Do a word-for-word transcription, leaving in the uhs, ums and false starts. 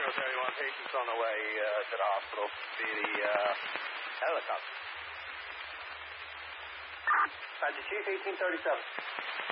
zero thirty-one, patients on the way uh, to the hospital via the uh, helicopter. Roger, Chief, eighteen thirty-seven.